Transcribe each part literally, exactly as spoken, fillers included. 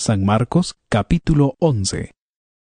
San Marcos capítulo once.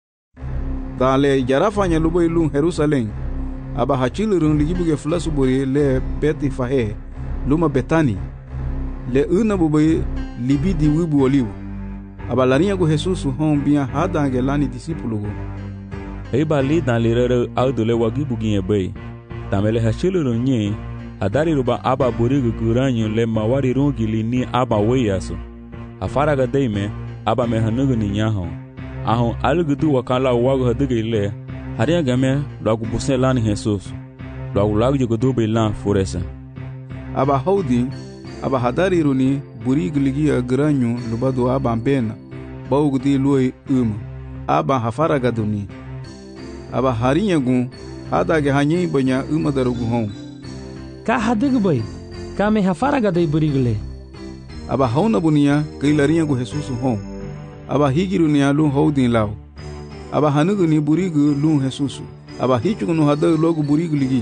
Dale yarafanya lubo ilun Jerusalem. Aba hachilurun ligibuge flasuburi le beti fahe. Luma Betani. Le una bubai libidi wibu oliu. Aba larinha go Jesus hon bia hadange lani discípulo. Eba li dan lirere audule wagibuginye bay. Tamele hachilurun nye. Adari ruba aba burigu guranyu le mawari rungili ni aba weyaso. Afaraga deime aba me hanugu ni nyaho. Ahon alugudu wakala wagu haduge ile. Haria game lagu busen lani Jesus. Lagu lagu jugudu be lan furesa. Aba haudi aba hadari runi burigu ligia guranyu lubadu aba mbena. Baugudi luoi um. Aba hafaraga duni. Aba harinha gun hadage hanyi banya uma darugu hon. Ka hadugu bay. Ka me hafaraga dai burigule. Aba hauna bunia kai larinha go Jesus hon. Aba higiru ni alu houdin lao. Aba hanugu ni burigu lu Jesus. Aba hichugu no hada logo burigu ligi.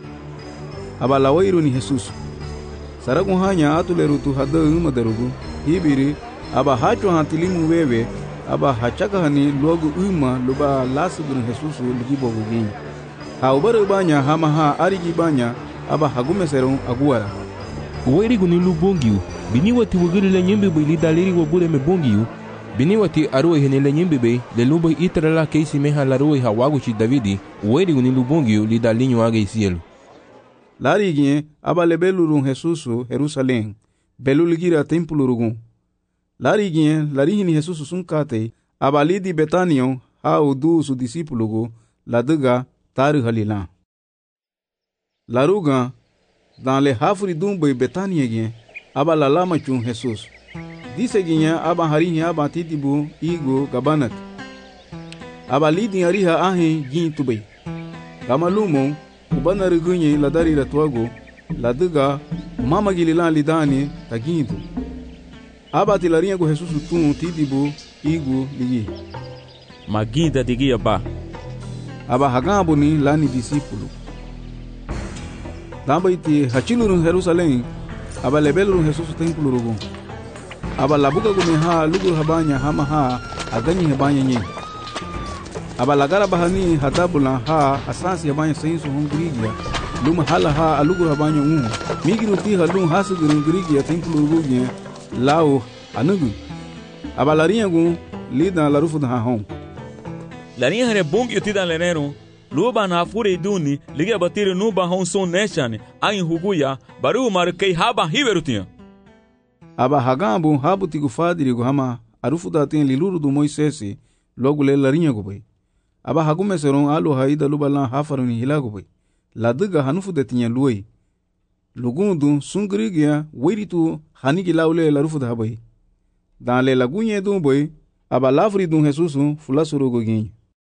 Aba lawairu ni Jesus. Saragu hanya atuleru tu hada uma darugu. Hibiri aba hachu hantilimu wewe. Aba hachaka hani logo uma luba lasu gun Jesus ligi bogu gin. Ha ubaru banya hama ha arigi banya. Aba hagume serun aguara. Uwairigu ni lu bongiu. Bini wati wugiri le nyembe bay li daliri wabule me bongiu. Bini wati aruwe hene le nyembe bay le lumbo itra la keisi meha la ruwe hawagu chi Davidi. Uwairigu ni lu bongiu li dalinyo aga isielu. Lari gien aba le belurun Jesusu Jerusalem. Belu ligira tempulu rugun. Lari gien lari hini Jesusu sunkate. Aba lidi Betanion ha udu su disipulugu. La duga taru halilan. Laruga dans le hafri dumbe Betania gien. Aba la lama chun Jesus. Dise ginya aba harinya aba titibu igo gabanat. Aba lidi ariha ahe gin tubay. Gama lumo ubana rigunye la dari ratwago la duga mama gililan lidani tagintu. Aba tilarinha go Jesus tun titibu igo ligi. Maginda digia ba. Aba hagambo ni lani discípulo. Damba iti hachilurun Jerusalem. Aba lebelurun Jesus templo rugun. Aba labuga gumi ha lugur habanya hama ha aganyi habanya nye. Aba lagara bahani hatabula ha asansi habanya sainsu hungrigia. Luma hala ha alugur habanya umu. Migiru ti halun hasugur hungrigia templo rugun lao anugu. Aba larinha gun lida larufu da hon. Larinha hane bongi utida lenero. Luba na fure duni liga batire nuba hon son neshane ain huguya baru markei haba hiverutinha. Aba hagambu habu tigu fadiri gu hama arufu da ten liluru du Moisesi logo le larinha gu bay. Aba hagume seron alu haida luba lan hafaruni hilagu bay. La duga hanufu de tinha luoi. Lugundu sungrigia wiritu hanigi laule larufu da bay. Dan le lagunye du bay aba lafri du Jesusu fulasuru gu gin.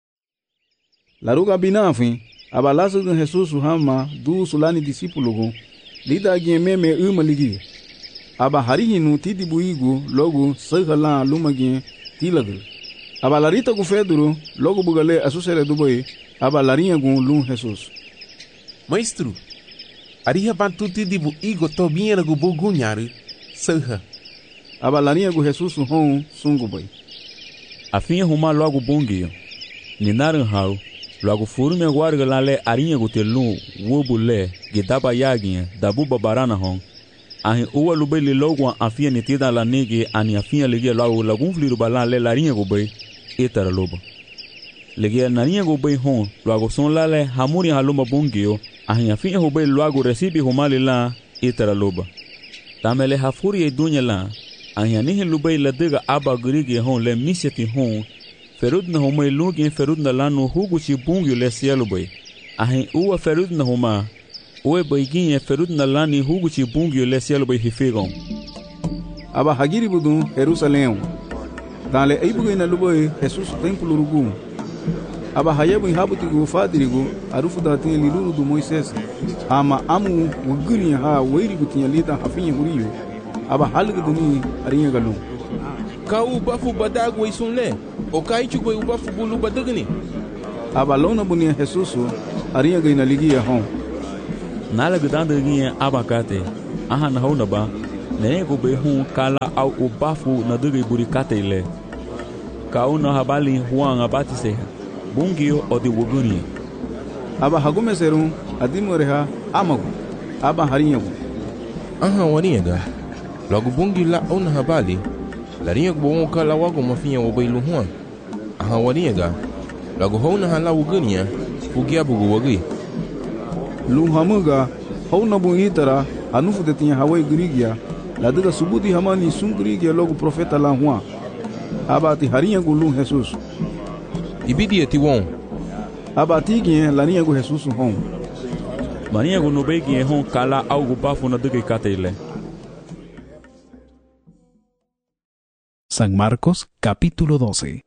Laruga binafin aba lasu gu Jesusu hama du sulani discípulo gu lida gin meme uma ligi. Aba harihinu tidibu igu logo sahalan lumagin tilagul. Aba larita gu Fedro logo bugale asusere duboy aba larinha gu lum Jesus. Maestro, ariha bantu tidibu igu tobinha gu bugunharu saha. Aba larinha gu Jesus hon sungu boy. Afinha huma logo bongio. Ninaran hau logo furume guarga lale arinha gu telun wobule gidaba yaginha dabu babarana hon. Ahin uwa lubay li logo afia nitida la nege ani afia ligia logo lagun fliru balan le larinha go bay etara loba. Ligia narinha go bay hon logo son lale hamuri haluma bongio ahin afia go bay logo recibe humali la etara loba. Tamele hafuri e dunya la ahin anihin lubay la diga aba grige hon le miseti hon ferud na homa ilugi ferud na lano hugu chi bongio le cielo bay. Ahin uwa ferud na homa Oe baiguinha ferud na lani hugu chi bungio le cielo bay hifegon. Aba hagiri budun Jerusalem. Dan le aibugo na luboy Jesus templo rugu. Aba hayebu habuti gu fadirigo arufu da tin liluru du Moisés. Ama amu wuguri ha weiri gutinha lida hafinha guriyo. Aba halgu duni arinha galu. Ka u bafu badago isunle. O kai chugo u bafu bulu badagni. Aba lona bunia Jesus arinha gaina ligia hon. Nala gudanda ginha abakate. Aha na hona ba. Ne go be hun kala au ubafu na dugi burikate ile. kauna habali Juan abatiseha bungio odi wuguni aba hagumeserun adimoreha amagu aba harinyagu aha waniga lagu bungi la ona habali la ringa bongo kala wago mafinya wabailu Juan aha waniga lagu hona hala wugania fugia bugu wagi lu hamuga hona bu itara anufu de tinha hawai grigia la daga subudi hamani sun grigia logo profeta la Juan aba ti harinyagu lu Jesus ibidi eti won aba ti gien la rinyagu Jesus hon Marinyagu no begi hon kala algo bafo na daga katele. San Marcos capítulo doce.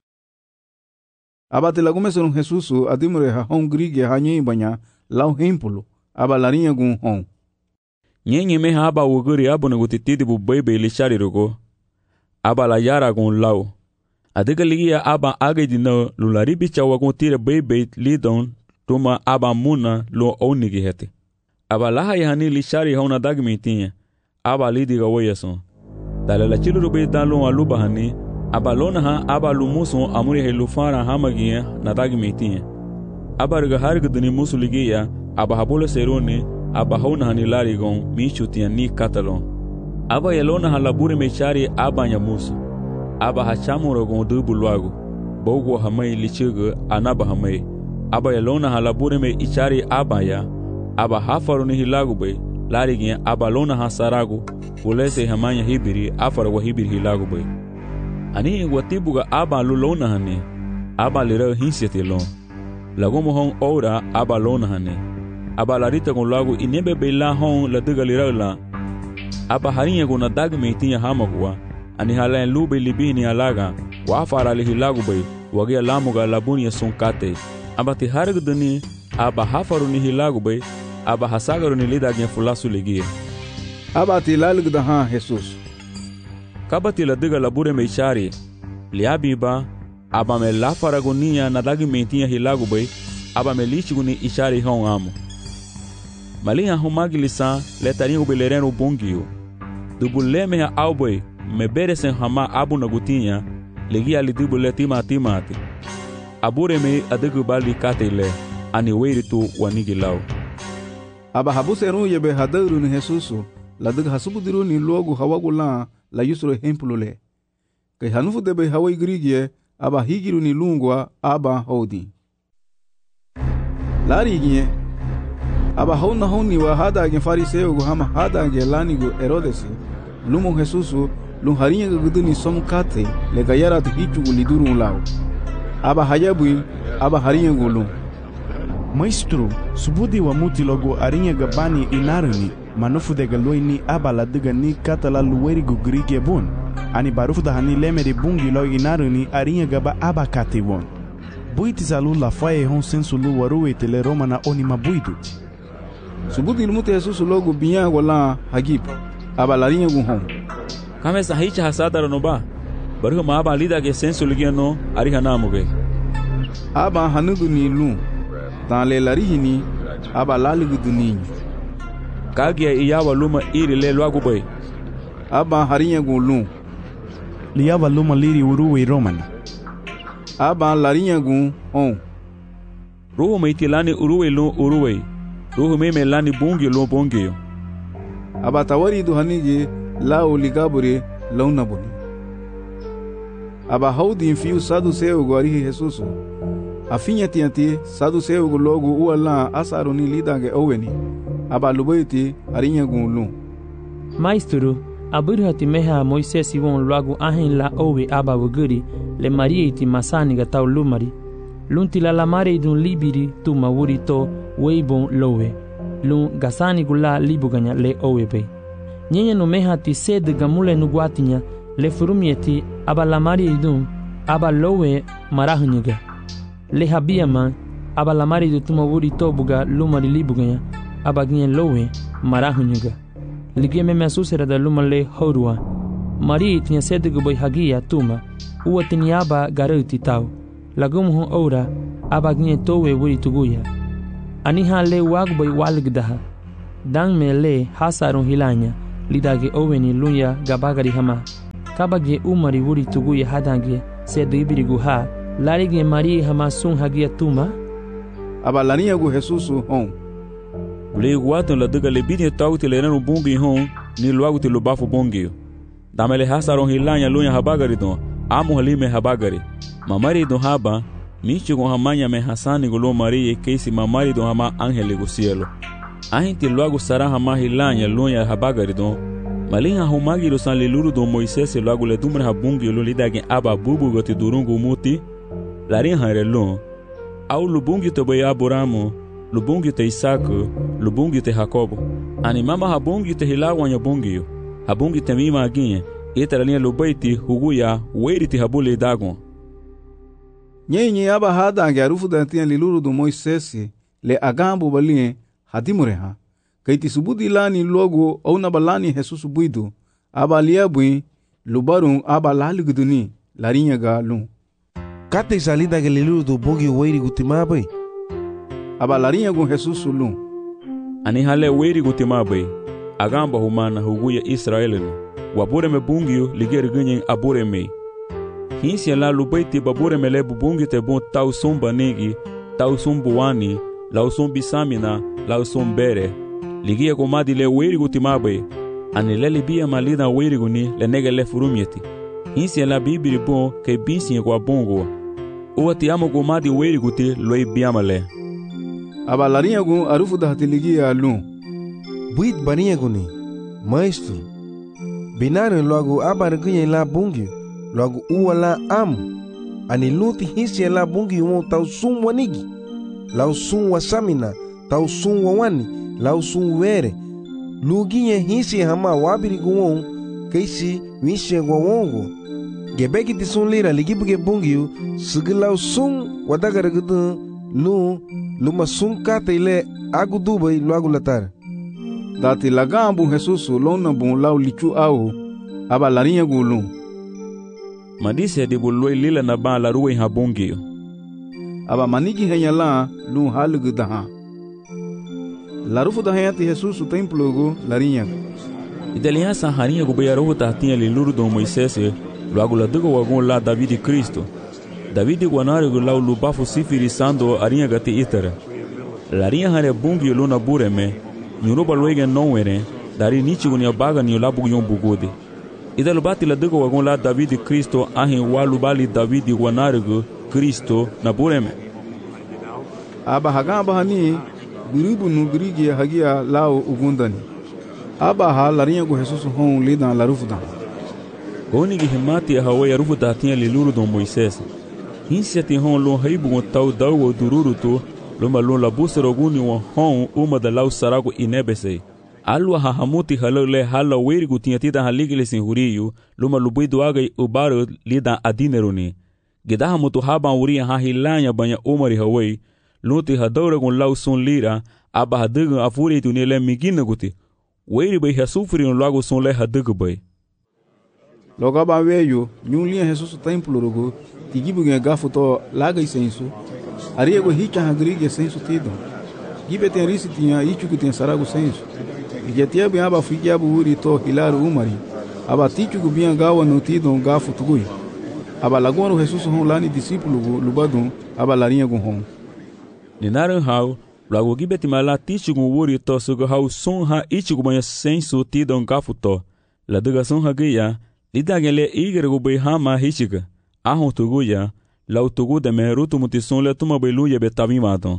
Abate lagumeson Jesus adimure ha hon grige ha nyi banya lau hempulo aba la rinyagu hon Nyenye me aba wuguri abo na gutitidi bu bebe lishari rogo aba la yara gun lau adiga ligia aba age dino lulari bicha wagun tire bebe lidon tuma aba muna lo onigi hete aba laha yani lishari hona dagmi tinha aba lidiga woyeson dale la chiluru be dalo aluba hani aba lona ha aba lumuso amuri helufara hamagia na dagmi tinha aba riga harga dini musuligia aba habole serone aba hona hani larigon michutia ni katalon aba yelona halabure mechari aba nyamuso aba hachamuro gon dubulwago bogo hamai lichiga anaba hamai aba yelona halabure me ichari aba ya aba hafaru ni hilagu bay larigin aba lona hasarago ulese hamanya hibiri afara wa hibiri hilagu bay ani watibuga aba lulona hane aba lira hinsete lon lagomo hon ora aba lona hane aba larita gon lagu inebe bela hon la diga lira la aba harinha gon dagme tinha hamagwa ani halen lube libini alaga wa afara li hilagu bay wagia lamuga labunia sunkate aba ti hargdani aba hafaru ni hilagu bay aba hasagaru ni lidagin fulasu ligia aba ti lalgda ha Jesus kabati la diga labure meishari liabiba aba me lafaragonia na dagi mentinha hilagu bay aba me lichiguni ishari hon amo malinha humagilisa letarinho belereno bungio dubuleme ha alboy me beresen hama abu na gutinha ligia lidibule tima timati abure me adigu bali katele ani weiritu wanigilau aba habuseru yebe hadaru ni Jesus la dig hasubudiru ni logo hawagula la yusro hempulule kai hanufu debe hawai grigie aba higiru ni lungwa aba hodi lari gie aba hona honi wa hada ge fariseo go hama hada ge lani go Herodes lumo Jesus lu haringa guduni somkate le gayara te hichu liduru lao aba hayabu aba haringa gulu Maestro, subudi wa muti logo arinha gabani inarani manufu de galoini aba la diga ni katala luweri go grige bon ani barufu da hani lemeri bungi lo inarani arinha gaba aba kate bon buiti salu la faye hon sensu lu waruwe tele romana oni mabuidu subudi ilmute Jesus logo binya wala hagip aba la rinha gun hon kame sahicha hasada no ba baru ma aba lida ge sensu ligiano ariha namuge aba hanugu ni lu tan le larihini aba laligu duninho kagia iyawa luma iri le logo bay aba harinha gun liaba luma liri uruwe romana aba larinha gun on ruhu meitilani uruwe lu uruwe ruhu meme lani bungi lu bungi aba tawari du hanige la oligabure launa boni aba haudi fiu sadu seu gori Jesus afinha tianti sadu seu go logo uala asaroni lidange oweni aba lubaiti arinha gunlu Maestro, aburhati meha Moisés won logo ahin la owe aba wuguri le Maria iti masani ga taw lumari lunti la lamare dun libiri tu mawuri to weibon lowe lun gasani gula libuganya le owe be nyenye no meha ti sed gamule no guatinya le furumieti aba lamari dun aba lowe marahunyiga le habia man aba lamari du tuma wuri to buga lumari libuganya aba gnyen lowe marahunyiga lige me mesusera da lumale horua mari tinha sed guboy hagia tuma uwa tiniaba garuti tau lagum hon ora aba gnyen towe wuri tuguya ani ha le wagboy walgdaha dang me le hasarun hilanya lidage oweni lunya gabagari hama kabage umari wuri tuguya hadange se dibirigu ha larigi Maria hama sun hagia tuma. Aba larinha gu Jesus hon. Le guatan la daga le bini tau te le ranu bungi hon ni luagu te lubafu bungi. Damele hasaron hilanya lunya habagari don. Amu halime habagari. Mamari don haba michi gon hamanya me hasani gulo Maria keisi mamari don hama angele gu cielo. Ahinti luagu sara hama hilanya lunya habagari don. Malinha humagi lo san leluru don Moisés luagu le dumra habungi lo lidagin aba bubu gote durungu muti. Larin hanrelon. Au lubungi te boy Abrahamu, lubungi te Isaac, lubungi te Jacobo. Animama habungi te hilawanya bungi. Habungi te mima aginha. Ita linha lubaiti huguya weiri te habule dagon. Nyenye aba hada angarufu dantian liluru do Moisés le agambo balinhe hadimureha. Kaiti subudi lani logo au na balani Jesus buidu. Aba liabui lubarun aba laliguduni larinha ga lun. Kate salida que liluru do bungi weiri gutimabai. Aba larinha gun Jesus lun. Ani hale weiri gutimabai. Agamba humana huguya Israelino. Wabure me bungi ligere ganyen abure me. Hinsi la lubaiti babure me lebu bungi te bon tau somba negi, tau sombuani, lau sombi samina, lau sombere. Ligia komadi le weiri gutimabai. Ani le libia malida weiri guni le nege le furumieti. Hinsi la bibiri bon ke binsi kwa bongo. Uwa ti amo komadi weiri guti loi biamale. Aba larinha gun arufu da hatiligia lun. Buit barinha guni, maestro. Binario logo aba ganha la bungi, logo uwa la am. Ani luti hinsi la bungi mo tau sum wanigi. Lau sum wasamina, tau sum wawani, lau sum were. Luginha hinsi hama wabiri guon, keisi winsi gwawongo. Gebeki ti sun lira ligibuge bungiu sigilau sun wadagara gudu lu luma sun kata ile agu dubai lu agu latar. Dati lagambu Jesus lona bun lau lichu au aba larinha gulu. Madise de buloi lila na ba la ruwe ha bungiu. Aba manigi henya la lu halugu daha. Larufu daha ti Jesus o templo gu larinha. Ideliha sa harinha gu bayaru tahtinha liluru do Moisés. Logo la dugo wagon la David e Cristo. David guanare gu lau lubafu sifiri sando arinha gati itara. Larinha hare bungi luna bureme. Nyuruba loige nonwere. Dari nichi gu nyabaga ni labu yon bugode. Ida lubati la dugo wagon la David e Cristo ahin wa lubali David guanare gu Cristo na bureme. Aba hagamba hani guribu nu grigi hagia lau ugundani. Aba ha larinha gu Jesus hon lidan larufudan. Onigi himati hawa ya rufu tahtinha liluru do Moisés. Hinsi ati hon lon haibu gon tau dawo dururu to loma lon labusero guni wan hon uma da lau sarago inebesei. Alwa hahamuti halau le hala weirigu tinha tida haligile sin huriyu loma lubuidu agai ubaro lidan adineruni. Gedaha mutu haban uria hahilanya banya umari hawai lunti hadaura gon lau son lira aba hadagun afuri tunile migina guti. Weiri bai hasufri on lago son le hadagu bai. Logo aba veio, nyun linha Jesus templo rugo, tigibu ganha gafo to laga e senso. Ariego hicha hagrige senso tido. Gibe tem risi tinha ichu que tem sarago senso. Igetia bem aba fiki abu uri to hilaru umari. Aba tichu que bem gawa no tido um gafo tugui. Aba lagono Jesus hon lani discípulo go lubadon, aba larinha go hon. Ninaran hau, logo gibe timala tichu go uri to sugo hau son ha ichu go banha senso tido um gafo to. La dugason hagia lidagele igre go bai hama hichiga. Ahon tuguya, lau tugu de merutu mutison le tuma bailuya betavimaton.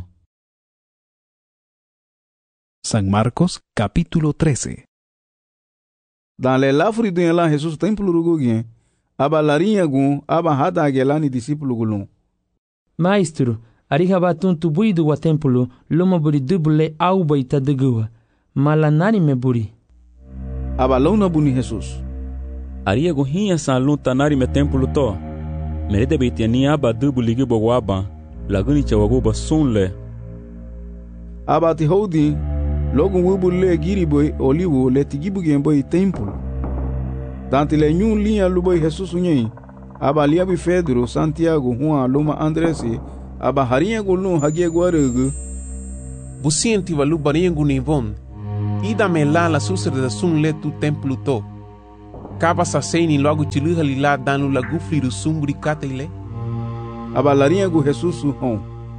San Marcos capítulo trece. Dans le lafri de la Jesus templo rugugien, aba larinha gun aba hada agelani discípulo gulun. Maestro, ariha batun tubuidu wa templo loma buri dubule au baita degua. Malanari me buri. Aba launa buni Jesus. Aria go hinha sa lun tanari me templo to. Merede beitiani aba dubu ligi bogwaba. Laguni chawagoba sunle. Aba ti houdi logo wubu le giri boy olivo le tigibu gemboy templo. Dante le nyun linha luboy Jesus unyen. Aba liabi Pedro, Santiago, Juan, Loma Andresi. Aba harinha go lun hagie guaregu. Busienti valu barinha go nivon. Ida me la la susre da sun le tu templo to. Caba saseni logo tiluha lila danu la gufli do sumbri katele. Aba larinha gu Jesus hon.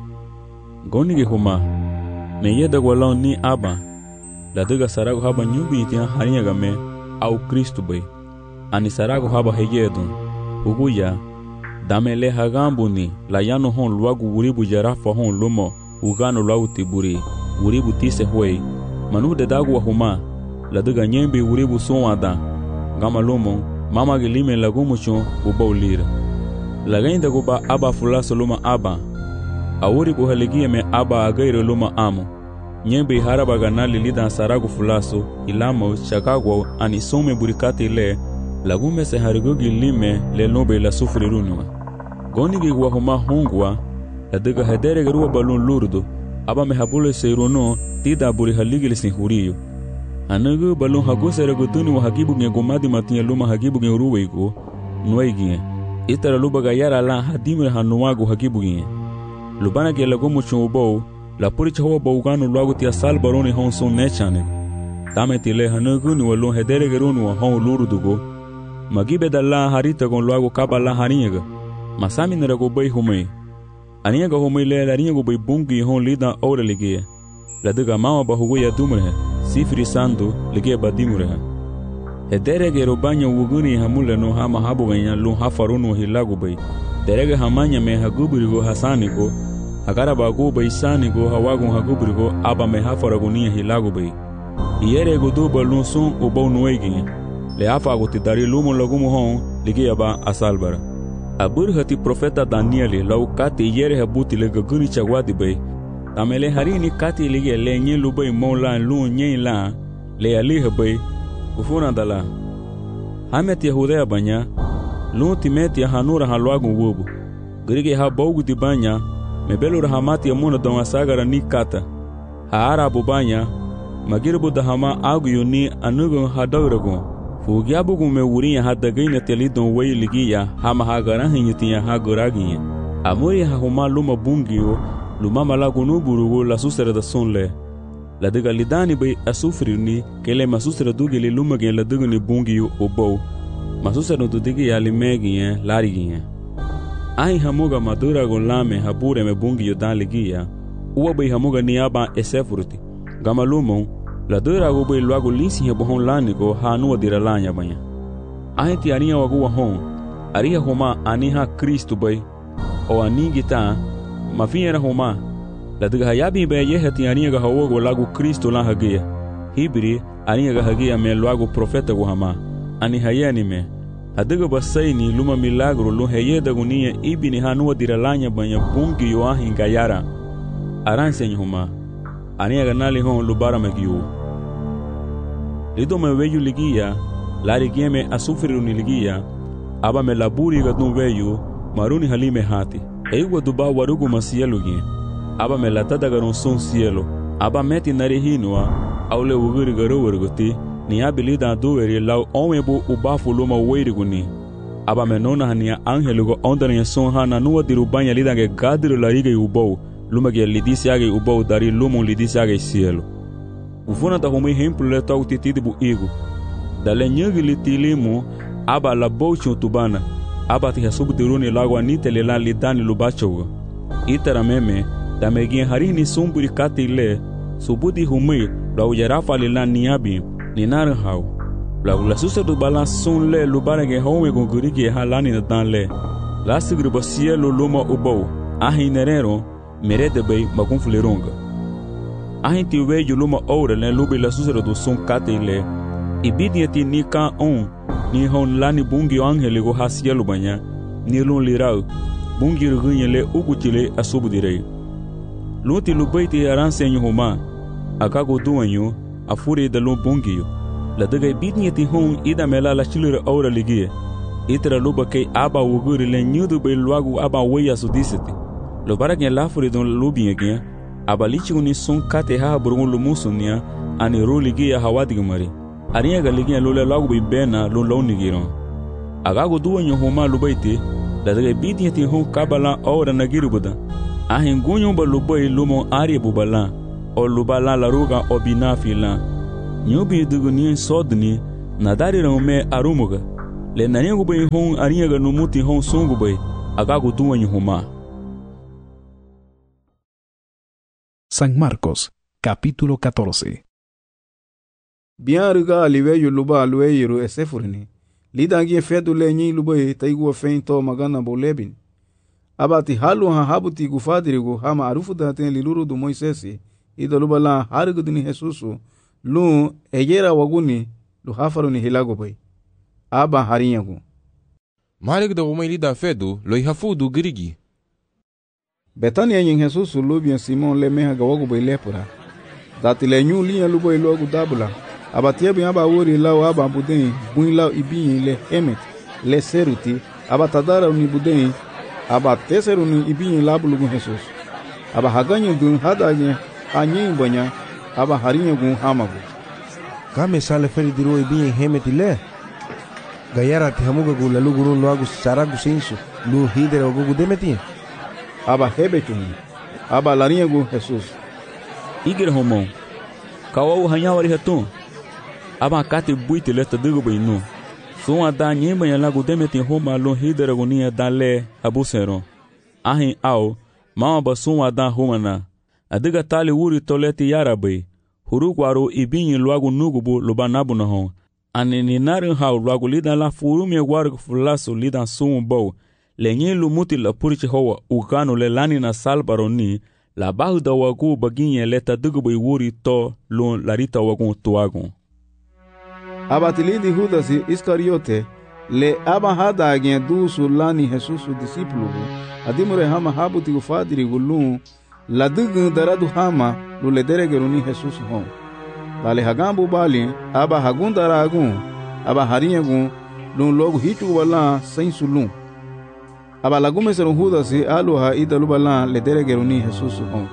Gonige huma. Me yeda gwalon ni aba. La duga sarago haba nyubi tia harinha game au Kristo bay. Ani sarago haba heyedun. Uguya. Damele hagambu ni la yano hon luagu uribu jarafa hon lumo. Ugano luagu tiburi. Uribu tise huey. Manu de dagu wa huma. La duga nyembi uribu sonwada. Gama lumo. Mama gilime lagumucho ubau lira. Lagainda guba aba fulaso luma aba. Awuri buhaligie me aba agaire luma amo. Nyembe haraba ganali lida saragu fulaso ilamo chakagwa anisome burikati le lagume se harigogi lime le nobe la sufri runwa. Gonigi gwa huma hongwa la dega hedere garuwa balun lurdo aba me habule seirono tida buri haligi lisin huriyo. Anagu balun hagu seragutuni wa hagibu nge gomadi matinye luma hagibu nge uruweigo nuwaigie. Itara luba gayara la hadimre hanuwagu hagibu nge. Lubana ge lagumu chumubou la puri chawa baugano luagu tia sal baroni hon son nechane. Tame tile hanagu ni walun hedere gerunu wa hon lurudugo. Magibe da la harita gon luagu kaba la harinyega. Masami nerago bay humay. Aniyaga humay le la rinyago bay bungi hon lida ora ligea. La diga mama bahugo ya dumrehe. Sifri sandu ligea badimurehe. Hedere gero banya wuguni hamule no hama habu ganya lun hafarunu hilagu bay. Derege hamanya me hagubirigo hasanigo. Agara bagu bay sanigo hawagun hagubrigo aba me hafaragunia hilagu bay. Iyere gudu balun sun ubau nuegi. Le afa gutidari lumo lagumu hon ligi aba asalbara. Abur hati profeta Danieli lau kati iyere habuti le gaguni chagwadi bay. Tamele harini kati ligi le nye lubay mola lu nye la le aliha bay. Ufuna dala. Hamet Yahudea banya lu timeti ya hanura halwagun wubu. Grige ha baugu di banya mebelu rahamati ya muna don asagara ni kata. Ha arabu banya magirbu dahama agu yuni anugun hadawragun. Fugiabugun me wurinya hadagaina telidon way ligiya hama hagarahin yutinya haguraginya. Amuri ha huma luma bungiyo luma malagunu burugu la susere da sonle. La diga lidani bay asufri ni kele masusere dugili luma gen la diguni bungiyo obou. Masusere dudigi ya limegiya larigiya. Ahi hamuga madura gon lame habure me bungiyo dan ligiya. Uwa bay hamuga niaba esefurti. Gama lumon la dura go bay luago linsi he bohon lanigo hanuwa diralanya banya. Ahi ti aria wagu wa hon. Aria homa aniha Kristo bay. O anigita mafiera homa. La diga hayabi bay yehe ti aria ga hawogo lagu Kristo la hagia. Hibri aria ga hagia me luago profeta go hama. Ani hayani me. Adiga basaini luma milagro lu heyeda gunia ibini hanuwa diralanya banya bungi yo ahin gayara. Aranse homa. Ania ganali hon lubara megiu. Lido me veyu ligia, lari gieme asufriru ni ligia, aba me laburi gadun veyu, maruni halime hati. Eigwa duba warugu masielu gien. Aba me latada garon son cielo, aba meti nari hinua, aule uguri garu warguti, ni abilida duweri lau onwebu ubafu luma weiriguni. Aba me nona hania angelugo ondania son hana nuwa dirubanya lidange gadiru larige ubou, luma ge lidisi age ubou dari lumon lidisi age cielo. Ufuna ta humei hemplu le tau titidi bu igu. Dale nyagi litilimu aba la bouchu tubana. Aba ti hasubu diruni lagwa nite le la lidani lubachoga. Itara meme, da megien harini sumburi kati le, subudi humei la ujarafa le la niabi, ni narahau. La ulasuse du balan sun le lubarege home gungurigi halani na dan le. La sigriba cielo luma ubou, ahi nerero, merede bay magunfuleronga. Ahin ti weju luma ora le lubi la susero do son kate le. Ibidiati ni ka on, ni hon lani bungi angele go hasielu banya, ni lun lirau, bungi rugunye le uguchile asubu direi. Lunti lubaiti aransenyo homa, akago duanyo, afure da lun bungiyo. La daga ibidiati hon ida mela la chilure ora ligie. Itra luba kei aba uguri le nyudu be luagu aba weya sudisiti. Lubara gen lafure don lubi gen, abalichi uni son kate ha burgun lumusunia ani ro ligia hawadiga mari. Aria ga ligia lole lagu bi bena lo lo nigiron. Agago duanyo homa lubaiti, la daga ibidiati hon kabala ora nagirubuda. Ahin gunyo ba lubai lumo ari bubala, o lubala la ruga obinafi la. Nyubi duguni sodni, nadari raume arumuga le naniagu bai hon arinyaga no muti hon sungu bai agagu tuanyu huma. San Marcos, capítulo catorce. Bien riga aliveyo luba lueiro esefurni. Lidangi fedu le nyi lubai taigu fein to magana bolebin. Abati halu ha habuti gufadirigo hama arufu daten liluru do Moisesi ida lubala harigudini Jesusu lu ejera waguni lu hafaruni hilago bai. Aba harinyagu. Malik da umay lida fedu lo ihafudu girigi. Betania nyin Jesusu lubian Simon le meha gawago bai lepura. Dati le nyu liya lubai logu dabula. Abatia bi aba wori lao aba budin buin lao ibin le emet le seruti aba tadara uni budin aba teseru ni ibin labulugu Jesus aba haganyo dun hadanye anyin banya aba harinyo gun hamagu kame sale feri diro ibin emet le gayara ti hamuga gu lalu gurun lo agu saragu sensu lu hidere ogu demeti aba hebetun aba larinyo gun Jesus Igre homon kawo hanyawari hatun aba kate buite lesta digo bai no so ada nyemba ya lagu demeti homa lo hidera gonia dale abusero ahin au mama basun ada homana adiga tali uri toleti yarabai hurukwaro ibinyi luagu nugubu lubanabu na hon anini narin hau luagu lidan la furumi guargu fulaso lidan sumu bau lenye lumuti la purichi hoa ukano le lani na salbaroni la bahu da wagu baginye leta digo bai uri to lo larita wagu tuagun Abatilidi Judas Iscariote le aba hada agien du sulani Jesus discípulo adimure hama habuti ufadiri gulun la dugu daradu hama lu le deregeruni Jesus hon dale hagambu bali aba hagundara agun aba harinyagun lun logu hichu wala sem sulun aba lagume seru Judas aluha idalu bala le deregeruni Jesus hon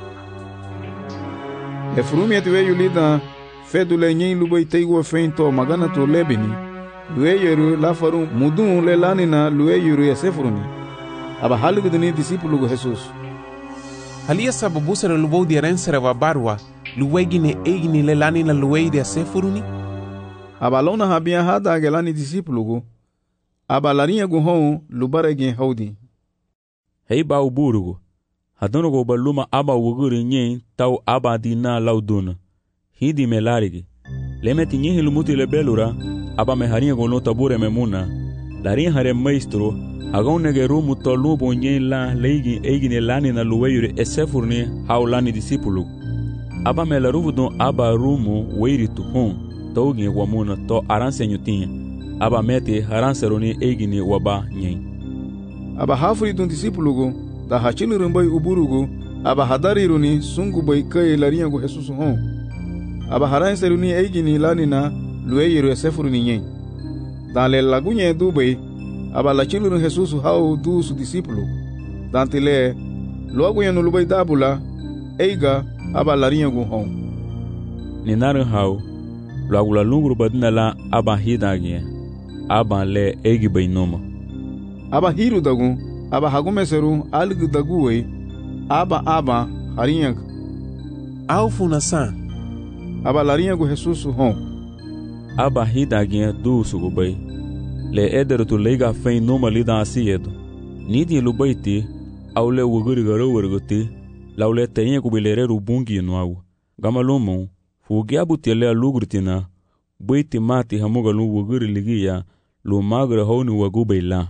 le frumi atiwe yulida fedu le nyin lubai taigo feinto magana to lebini lueyeru lafaru mudun le lanina lueyeru esefuruni aba halugudini discípulo go Jesus Halia sababu sera lubou di arensera wa barwa luegine eigini le lanina luei de esefuruni aba lona habia hada gelani discípulo go aba larinha go hon lubarege haudi hei ba uburugo hadono go baluma aba wuguri nyin tau aba dina lauduna hidi melarigi lemeti nyihi lumuti le belura aba me harinha go no tabure memuna larin hare maestro agon negeru muto lubo nyin la leigi eigine lani na luweyure esefurni haulani discípulo aba me laruvu don aba rumu weiri tu hon togi wamuna to aransenyu tinha aba meti haranseroni eigine waba nyin aba hafuri don discípulo go da hachinu rumbai uburugo aba hadariruni sungu bai kai larinha go Jesus hon aba haran seruni eigini lanina lueyiru esefuruni nyen dale lagunye dubai aba lachiluru Jesus hau du su discípulo dantile luagunye no lubai dabula eiga aba larinha gu hon ni narin hau luagula lunguru badina la aba hidagie aba le eigi bai noma aba hiru dagu aba hagume seru algu daguwe aba aba harinha au funasan aba larinha go Jesus hon aba hidagie du su gubai le eder tu leiga fein noma lida asiedo nidi lubaiti au le wuguri garo wurguti laule tenye kubilere rubungi nuau gamalumon fugi abutele alugurtina baiti mati hamuga lu wuguri ligia lu magre honi wagubaila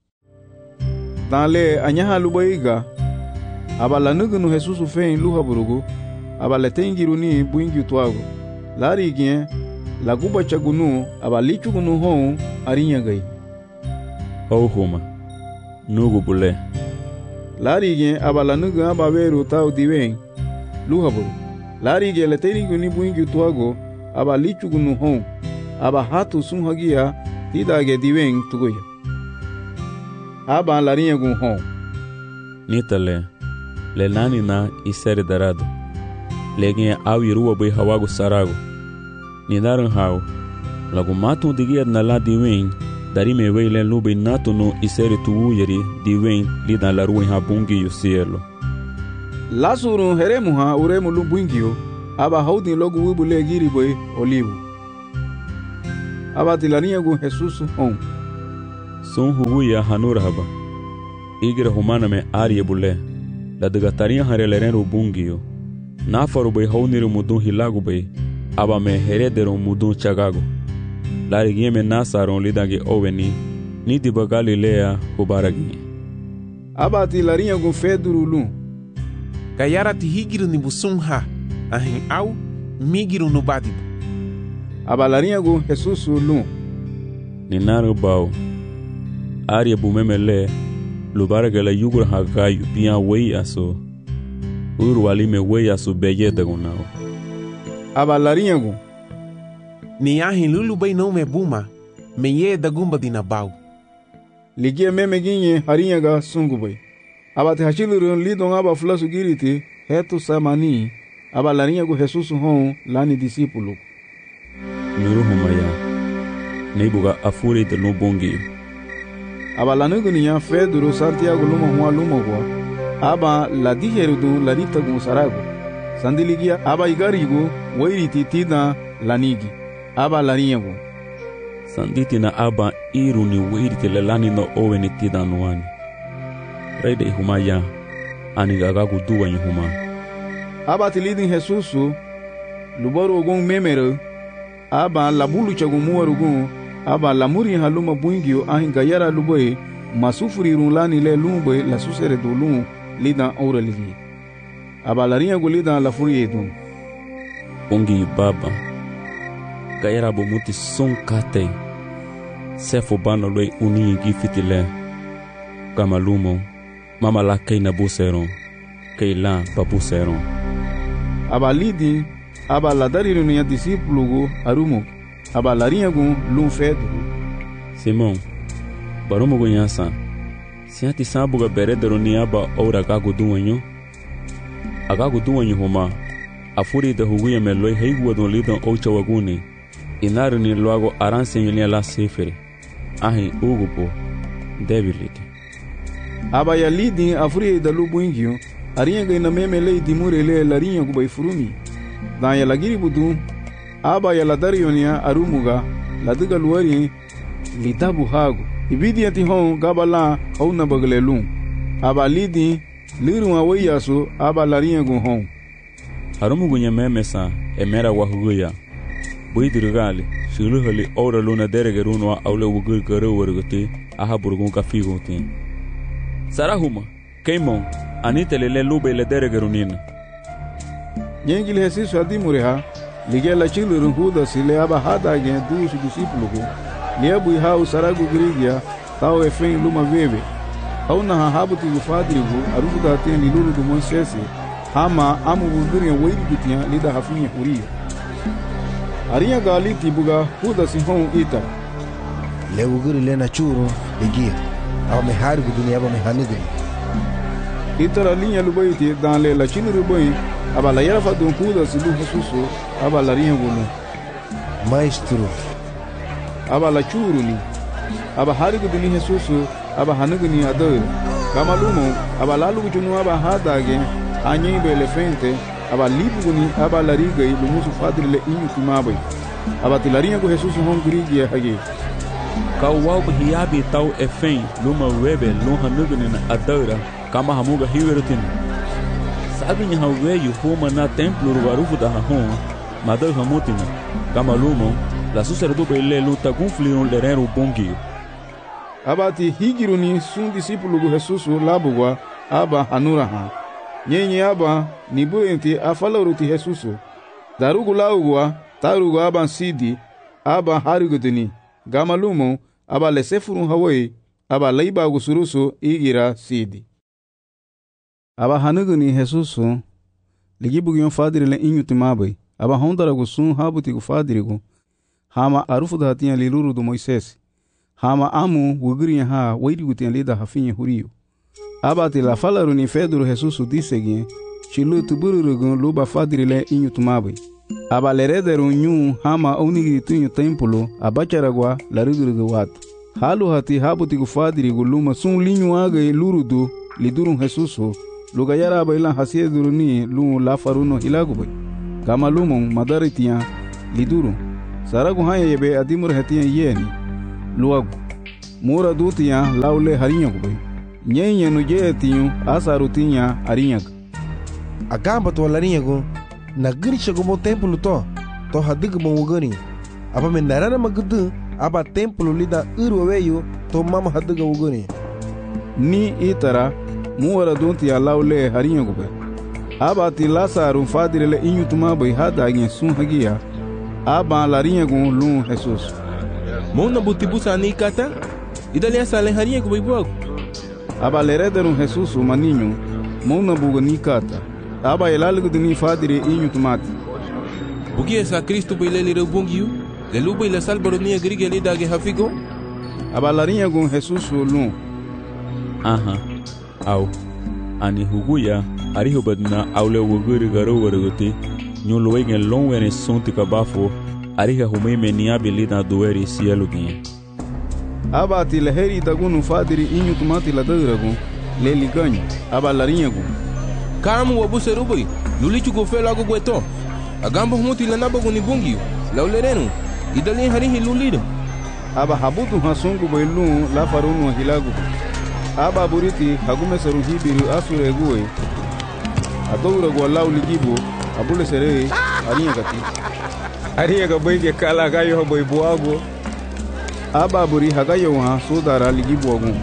dale anyaha lubaiga aba lanugunu Jesus fein luha burugu aba letengiruni buingi tuago lari gien laguba chagunu aba lichugunu hon arinya gai ho homa nugu bule lari gien aba lanugu aba veru tau diwen luhaburu lari gien letengiruni buingi tuago aba lichugunu hon aba hatu sunhagia tidage diwen tugoya aba larinya gun hon nitale le nani na isere darado legin au iruwa bai hawago sarago ni naran hau lagu matu digia na la diwen dari me weile lube nato no isere tu yeri diwen lida la ruin habungi yusielo lasuru heremu ha uremu lumbungio aba haudin logu wibule giri bai olivu abati larinha gu Jesus hon. Sun huguya hanura haba. Igira humana me arie bule. La degataria hareleren rubungio. Nafaru bay hauniru mudun hilagu bay. Aba me heredero mudun chagago. Larigie me nasaron lidagi oveni. Nidi bagali lea hubaragi. Abati larinha gu feduru lum. Gayara ti higiru ni busum ha. Ahin au migiru no badibu. Aba larinha gu Jesus lum. Ninaru bau. Arie bumemele. Lubaragala yugur hagayu pia wei aso. Uru walime wei aso beye dagunao. Aba larinha gu. Ni ahin lulu bay não me buma. Me ye dagumba dinabau. Ligia meme ginye harinha ga sungu bay. Aba te hachilurun lidon aba flasu giriti. Hetu samani. Aba larinha gu Jesus hon lani discípulo. Nuru humaya. Neibuga afuri de lubongi. Aba lanugu niya Fedro Santiago luma hua luma hua. Aba la dijerudu la ritagu saragu. Sandiligia aba igarigu wairiti tina lanigi. Aba larinyagu. Sanditi na aba iru ni wairiti lelani no owe ni tida nuani. Reide ihumaya anigagagu duwa nyihuma. Aba tilidin Jesusu lubaru ogun memero. Aba labulu chagu muwarugun. Aba lamuri haluma buingio ahin gayara luboy masufuri runlani le lumboy la susere do lum lidan ora ligi. Aba larinha gu lidan la furi edum. Bungi baba. Gayara bomuti son kate. Sefo bano loi uni gifitile. Kamalumo. Mama la kei na buseron. Kei la babuseron. Aba lidi. Aba la dariru niya discípulo gu arumo. Aba larinha gu lum fedo. Simon, barumo gu nyasa. Siati sabuga beredero ni aba ora gagu duwanyo. Agagu duwanyo huma. Afuri de huguya meloi heigu don lidon ocha waguni. Inaru ni luago aransenyo la sefere. Ahi ugupo. Debility. Aba ya lidi afuri de lubuingio. Arinha ga ina memele dimurele larinha gu bai furumi. Dan ya lagiri budu. Aba ya ladarionia arumuga ladiga luari litabu hagu ibidi ati hon gabala hauna baglelum aba lidi liru awayasu aba larinha gu hon arumugu nyamemesa emera wahuguya buidirgali shiluhali ora luna deregerunwa aule wugul garo warguti aha burgun kafigunti sarahuma keimon anitelele lube le deregerunina Nyengil Jesus adimureha Ligia la chilurun huda sile aba hada gen dusu discípulo gu. Liebu ihau saragu grigia tau efen luma veve. Hau na hahabuti gu fadrigu arufu da ten liluru du Moisés. Hama amu buguria weiri gutia lida hafinha huria. Arinha galiti buga huda sihon ita. Le uguri le na churo ligia. Aba me harigu dunia aba me hanigri. Ita la linha lubaiti dan le la chiluru boi. Aba la yara fadun huda silu Jesusu. Aba larinha gulu. Maestro. Aba la churu ni. Aba harigu duni Jesusu. Aba hanugu ni ador. Kama lumo. Aba lalu gujunu aba hadage. Anyi be elefante. Aba libu ni aba lariga i lumusu fadri le inyu timabai. Aba tilarinha gu Jesusu hon grigi hage. Kawau hiabi tau efen luma webe lum hanugu ni adora. Kama hamuga hiwerutin. Sabi nya haweyu homa na templo rubarufu da hahon. Madal hamutina, kama lumo, la susere do bele luta conflion lerero bongio. Abati higiru ni sun discípulo gu Jesusu labugwa aba hanura ha. Nyenye aba ni buenti afalaruti Jesusu. Darugu laugwa tarugu aba sidi aba harigudini. Gama lumo aba lesefurun hawai aba laiba gusurusu igira sidi. Aba hanugu ni Jesusu ligibu gyon fadiri le inyu timabai. Aba hondara gu sun habuti gu fadirigu. Hama arufu da hatiya liluru du Moisés. Hama amu wugiriya ha wairi gu tiya lida hafinye huriyo. Aba ti la falaru ni Fedro Jesusu disegye. Chilu tubururugu luba fadiri le inyu tumabai. Aba lerederu nyu hama onigiri tunyu templo abacharagwa larudurugu watu. Halu hati habuti gu fadirigu luma sun linyu agay lurudu lidurun Jesusu. Luga yara aba ilan hasieduru ni lu la faruno hilagu bai. Kama lumon madaritiya liduru saragu haya yebe adimur hetiyan yeni luagu mura dutiya laule harinha kubai nyenye no jetiyu asarutinya arinha agamba to larinha go na gani chegou mo templo to to hadig mo gani apa mendarana magudu aba templo lida uru weyo to mama hadiga wugani ni itara muwara dutiya laule harinha kubai aba ti lasaru fadirele inyutuma bai hadagen sun hagia aba larinha gun lun Jesus Mona butibusa ni kata idali asale harinha kubai buago aba lerederun Jesus maninho mona buga ni kata aba elalugu dini fadire inyutumati bugi esa Cristo bailele rebungiu lelu baila salbaro ni agrige le dage hafigo aba larinha gun Jesus lun aha au ani huguya ari hubadna aule wuguri garo wargote nyolo wegen lonwene sonti kabafo ari ha humeme ni abilida doeri cielo guinha aba ti leheri dagunu fadiri inyutumati la dagragun leli ganho aba larinha gun kamu wabuserubai lulichu go felo ago gueto agamba humuti la nabago ni bungiu laulerenu idali harinhi lulido aba habutu hasungu bailun la farunu hilagu aba buriti hagume seru hibiru asure guwe adoura go lauli gibo abule sere arinha kati arinha ga boige kala gayo boy buago aba buri hagayo ha sodara ligibo agun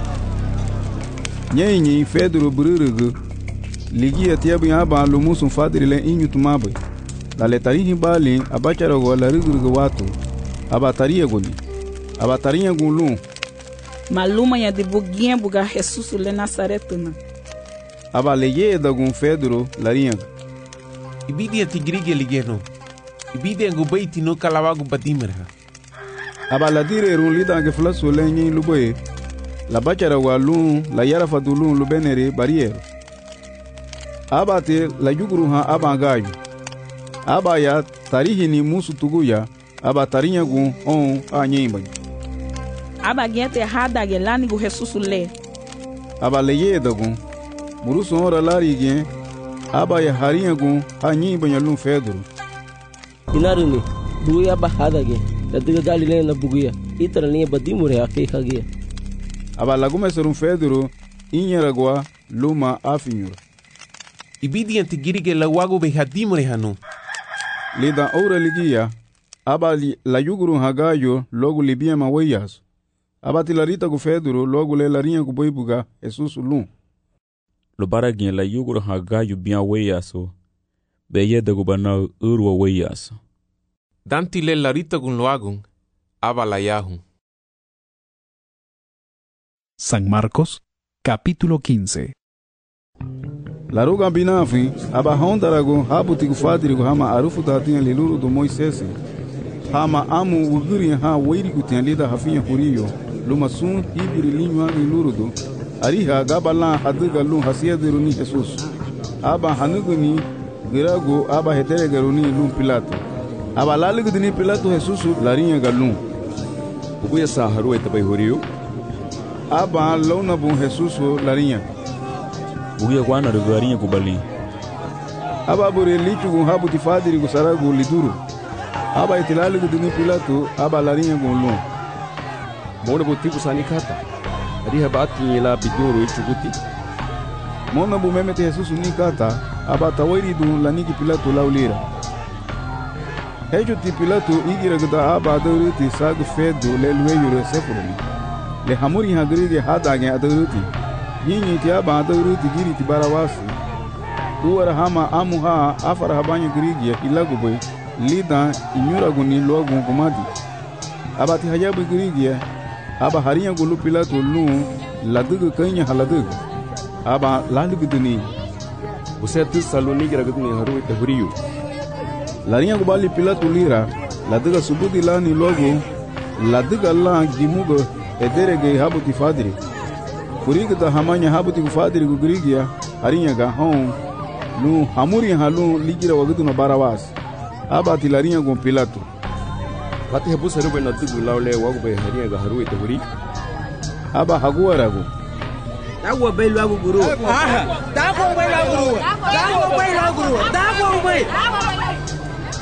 nyenyi fedro bururugu ligi atiabu aba lumusun fadirile inyutumabe la letarihi bali abachara go la rugurugu watu aba taria goni aba tarinha gulu maluma ya de buguinha buga Jesus le Nazaretuna aba leye da gun Pedro larinha ibidi atigrige ligeno ibidi ngo baiti no kalawagu badimera aba la dire run lida ge flaso lenyi luboye la bachara walu la yara fadulun lubenere barriere aba te la yuguru ha aba gayu aba ya tarihi ni musu tuguya aba tarinha gun on anyimba aba gente hada gelani go Jesus le aba leye da gun muruso ora lari gen aba ya harinha gun anyimba nyalun Pedro inaruni buya ba hada ge ladiga galile na buguya itara ni badimure ake khagia aba lagume serum Pedro inyaragwa luma afinyura ibidi antigirige la wago be hadimure hanu lida ora ligia aba li, la yuguru hagayo logo libia maweyas aba tilarita go Pedro logo le larinha go boibuga Jesus lum lo baragin la yuguru hagayo bia weyaso beye de go bana urwa weyaso danti le larita gun loagun aba la yahu. San Marcos capítulo quince. La ruga binafi aba hondarago habuti gufadirigo hama arufu datinha liluru do Moisés hama amu uguri ha weirigo tinha lida hafinha huriyo luma sun hibiri linha liluru do ariha gabala hadiga lum hasiadiru ni Jesus aba hanuguni girago aba heteregaru ni lum Pilato aba laligo ni Pilato Jesus larinha galum ubuya sa haru etabai huriyo aba launa bun Jesus larinha bugia kwana rugarinha kubali aba bore lichu gun habuti fadiri go sarago liduru aba itilaligo ni Pilato aba larinha gun mona botibu sani kata ariha bati la biduru ichuguti mona bu memete Jesus ni kata aba tawairi dun laniki Pilato laulira hejo ti Pilato igira gda aba dawriti sag fedo le lueyo sefurni le hamuri hagrige hadage adawriti yinyi ti aba dawriti giri ti barawasi uwara hama amuha afara habanyo grige ilagoboy lida inyura guni logun gumadi aba ti hajabu grige aba hariya gulu Pilato lu ladugu kanya haladugu aba lalugu duni usetu saloni gira gudni haru ite huriyo larinha gubali Pilato lira laduga subudi lani logo laduga la gimugo ederege habuti fadiri kuriga da hamanya habuti fadiri gugrigia hariya ga hon lu hamuri halu ligira wagudu no barawas aba ti larinha gon Pilato Lati habu seru be natu gulaule wagu be hariya ga haru ite huri aba haguarago Dago be lagu guru aha dago be lagu guru dago be lagu guru dago be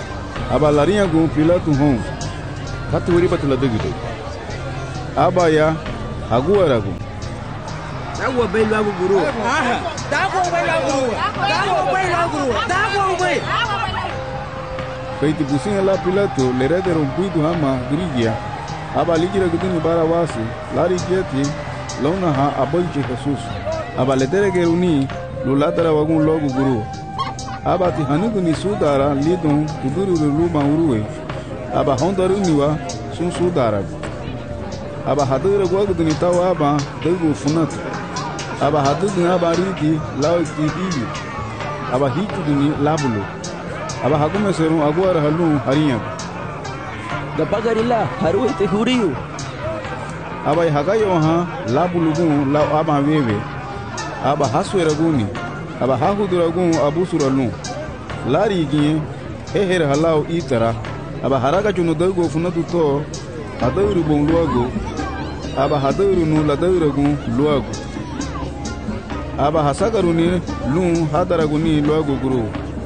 aba larinha gu Pilato hon katu wari batla dagide aba ya aguara gu Dago bai lagu guru. Dago bai lagu guru. Dago bai lagu guru. Dago bai. Feiti businha la Pilato le rederon puidu hama grigia aba ligira guduni Barawasi lari kieti lona ha aboiche Jesus aba ledere geruni lulatara wagun logu guru aba ti hanugu ni sudara lidon tuduru luma uruwe aba hondaru niwa sun sudara aba hadura gwaguduni tawa aba degu funat aba hadugu aba rigi law ti hiyu aba hikuduni labulu aba hakume seru aguara halu hariya da bagarila haru te huriyu aba hagayo ha labulugun law aba wewe aba haswera guni aba hahuduragun abusuralu lari giye heher halau itara aba haraga chunu dago funatu to adawru bon luago aba hadawru nu ladawragun luago aba hasagaruni lu hadaraguni luago guru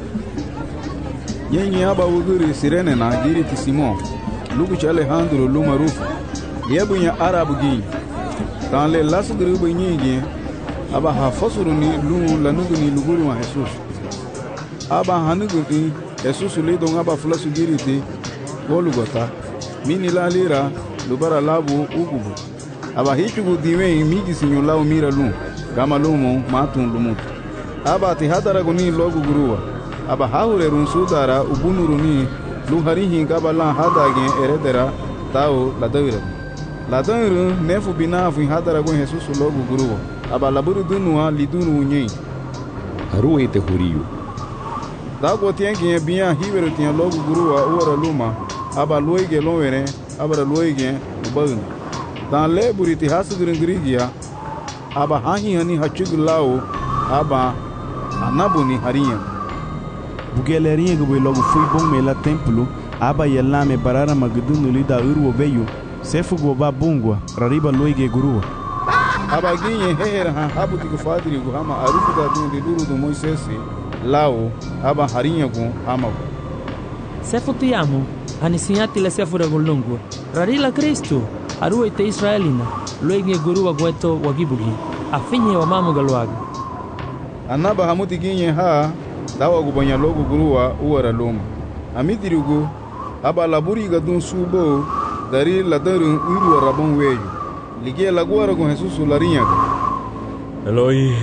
yenye aba wuguri sirene na giri ti Simon lugu ci Alejandro lu marufu yebunya arabu gi tanle lasuguru bu nyigi aba hafasuruni lu lanuguni luguru wa Jesus aba hanuguni Jesus le don aba flasu giriti golugota mini la lira lubara labu ugubu aba hichugu diwe migi sinyola umira lu kama lumo matun lumut aba ti hadaraguni logu guruwa aba haure run sudara ubunuruni luhari hinga bala hadage eredera tao ladawira ladawira nefu binafu hadaragun Jesus logu guruwa aba laburu dunua lidunu nyei haru ite huriyu dago tiengi biya hiwero tien logu guruwa uara luma aba loige lowere aba loige ubagna dan leburi ti hasugringrigia aba hahi hani hachugulao aba anabuni hariya bugelerinha que logo fui bom mela templo aba yella me barara magdunu lida urwo veio sefu goba bungwa rariba loige guru aba ginye heher ha habu tiku fadiri go hama arufu da din de duru do Moisés lao aba harinya go hama sefu ti amo anisiati le sefu da golongo rarila Cristo aruwe te Israelina loige guru wa gweto wagibugi afinye wa mamu galwaga anaba hamuti ginye ha dawa gubanya logo guruwa uwara loma amidirigo aba laburi gadun subo dari ladarun uru rabon weyu lige laguara go Jesus larinya Eloi